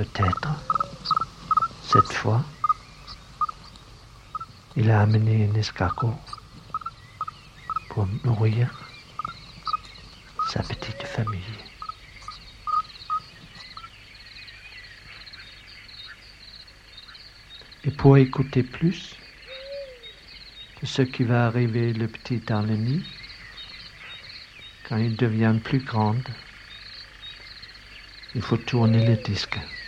Peut-être, cette fois, il a amené un escargot pour nourrir sa petite famille. Et pour écouter plus de ce qui va arriver le petit dans la nuit, quand il devient plus grand, il faut tourner le disque.